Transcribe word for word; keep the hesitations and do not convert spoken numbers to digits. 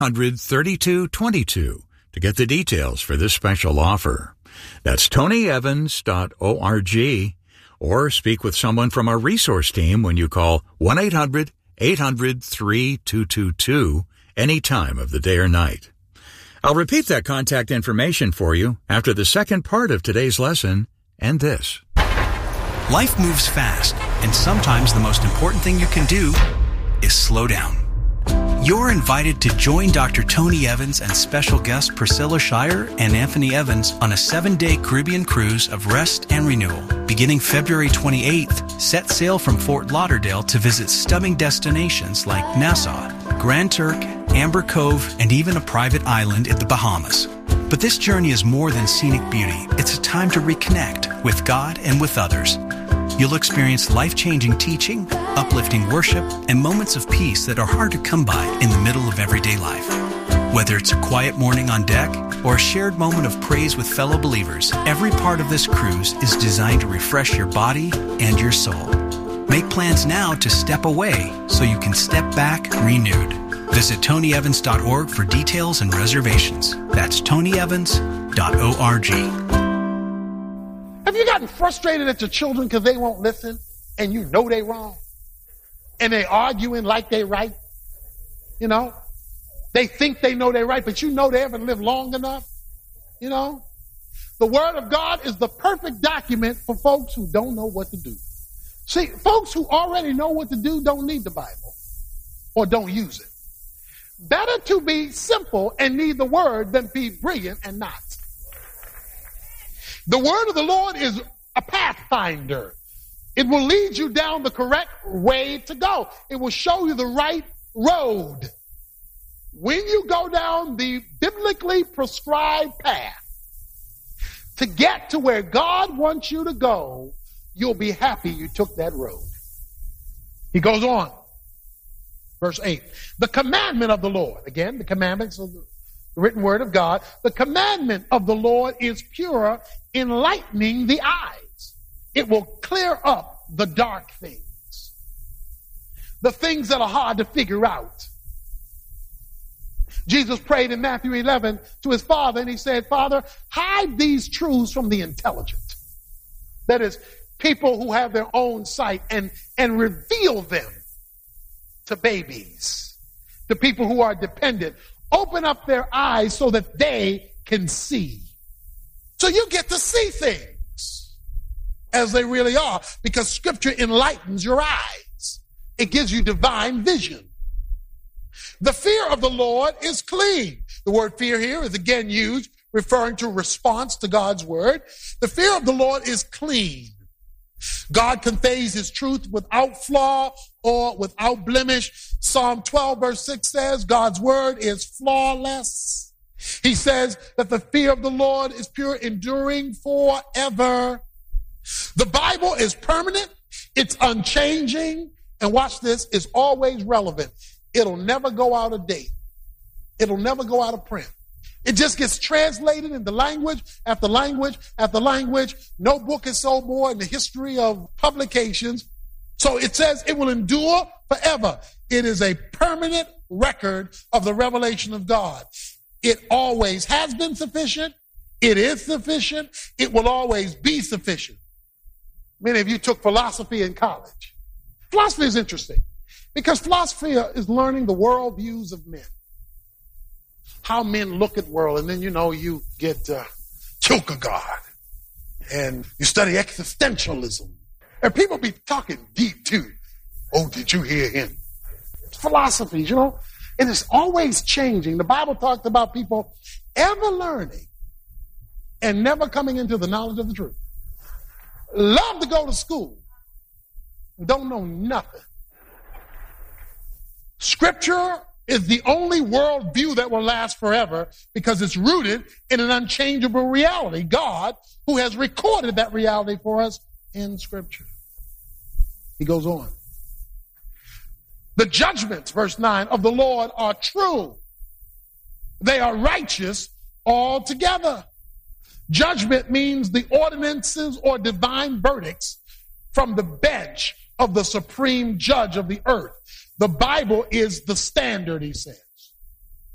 hundred, thirty-two twenty-two to get the details for this special offer. That's tony evans dot org, or speak with someone from our resource team when you call one eight hundred, eight hundred, three two two two any time of the day or night. I'll repeat that contact information for you after the second part of today's lesson and this. Life moves fast, and sometimes the most important thing you can do is slow down. You're invited to join Doctor Tony Evans and special guests Priscilla Shirer and Anthony Evans on a seven-day Caribbean cruise of rest and renewal. Beginning February twenty-eighth, set sail from Fort Lauderdale to visit stunning destinations like Nassau, Grand Turk, Amber Cove, and even a private island in the Bahamas. But this journey is more than scenic beauty. It's a time to reconnect with God and with others. You'll experience life-changing teaching, uplifting worship, and moments of peace that are hard to come by in the middle of everyday life. Whether it's a quiet morning on deck or a shared moment of praise with fellow believers, every part of this cruise is designed to refresh your body and your soul. Make plans now to step away so you can step back renewed. Visit tony evans dot org for details and reservations. That's tony evans dot org. Have you gotten frustrated at your children because they won't listen and you know they wrong? And they arguing like they right? You know? They think they know they're right, but you know they haven't lived long enough. You know? The Word of God is the perfect document for folks who don't know what to do. See, folks who already know what to do don't need the Bible or don't use it. Better to be simple and need the Word than be brilliant and not. The word of the Lord is a pathfinder. It will lead you down the correct way to go. It will show you the right road. When you go down the biblically prescribed path to get to where God wants you to go, you'll be happy you took that road. He goes on. Verse eight. The commandment of the Lord. Again, the commandments of the The written word of God. The commandment of the Lord is pure, enlightening the eyes. It will clear up the dark things, the things that are hard to figure out. Jesus prayed in Matthew eleven to his Father, and he said, Father, hide these truths from the intelligent. That is, people who have their own sight, and, and reveal them to babies, to people who are dependent. Open up their eyes so that they can see. So you get to see things as they really are, because Scripture enlightens your eyes. It gives you divine vision. The fear of the Lord is clean. The word fear here is again used, referring to response to God's word. The fear of the Lord is clean. God conveys his truth without flaw or without blemish. Psalm twelve verse six says God's word is flawless. He says that the fear of the Lord is pure, enduring forever. The Bible is permanent. It's unchanging. And watch this, it's always relevant. It'll never go out of date. It'll never go out of print. It just gets translated into language after language after language. No book is sold more in the history of publications. So it says it will endure forever. It is a permanent record of the revelation of God. It always has been sufficient. It is sufficient. It will always be sufficient. Many of you took philosophy in college. Philosophy is interesting because philosophy is learning the world views of men. How men look at the world, and then, you know, you get uh, Kierkegaard, and you study existentialism. And people be talking deep, too. Oh, did you hear him? Philosophies, you know, and it's always changing. The Bible talked about people ever learning and never coming into the knowledge of the truth. Love to go to school, don't know nothing. Scripture is the only worldview that will last forever because it's rooted in an unchangeable reality. God, who has recorded that reality for us in Scripture. He goes on. The judgments, verse nine, of the Lord are true. They are righteous altogether. Judgment means the ordinances or divine verdicts from the bench of the supreme judge of the earth. The Bible is the standard, he says.